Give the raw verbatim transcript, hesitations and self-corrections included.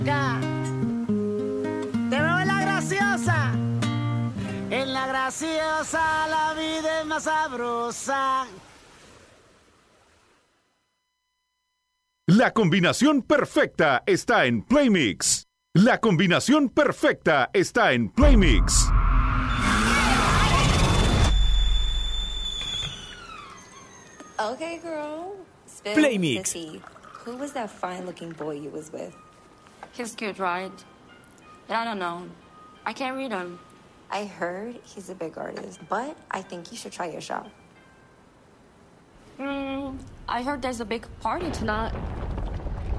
Ya. Te veo en la graciosa. En la graciosa la vida es más sabrosa. La combinación perfecta está en Playmix. La combinación perfecta está en Playmix. Okay, girl. Spill Playmix. the tea. Who was that fine-looking boy you was with? He's cute, right? But I don't know. I can't read him. I heard he's a big artist, but I think you should try your shot. Mm, I heard there's a big party tonight.